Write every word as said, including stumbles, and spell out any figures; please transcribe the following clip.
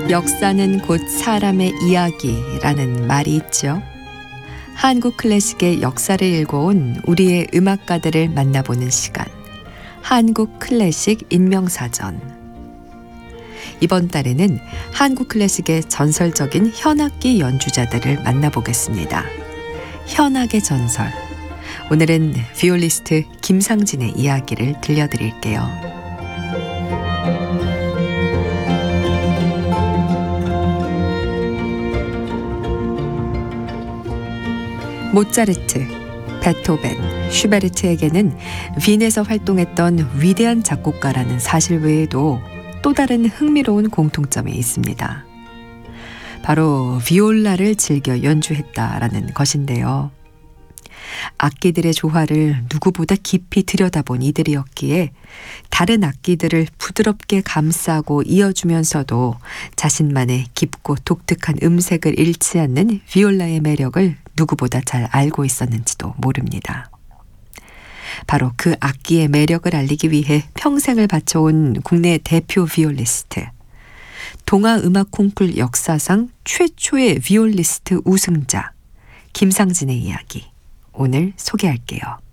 역사는 곧 사람의 이야기라는 말이 있죠. 한국 클래식의 역사를 읽어온 우리의 음악가들을 만나보는 시간. 한국 클래식 인명사전. 이번 달에는 한국 클래식의 전설적인 현악기 연주자들을 만나보겠습니다. 현악의 전설. 오늘은 비올리스트 김상진의 이야기를 들려드릴게요. 모차르트, 베토벤, 슈베르트에게는 빈에서 활동했던 위대한 작곡가라는 사실 외에도 또 다른 흥미로운 공통점이 있습니다. 바로 비올라를 즐겨 연주했다라는 것인데요. 악기들의 조화를 누구보다 깊이 들여다본 이들이었기에 다른 악기들을 부드럽게 감싸고 이어주면서도 자신만의 깊고 독특한 음색을 잃지 않는 비올라의 매력을 누구보다 잘 알고 있었는지도 모릅니다. 바로 그 악기의 매력을 알리기 위해 평생을 바쳐온 국내 대표 비올리스트, 동아음악 콩쿨 역사상 최초의 비올리스트 우승자 김상진의 이야기, 오늘 소개할게요.